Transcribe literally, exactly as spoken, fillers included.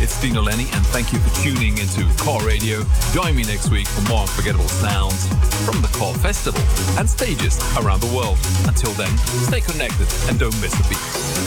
it's Dino Lenny, and thank you for tuning into Core Radio. Join me next week for more unforgettable sounds from the Core Festival and stages around the world. Until then, stay connected and don't miss a beat.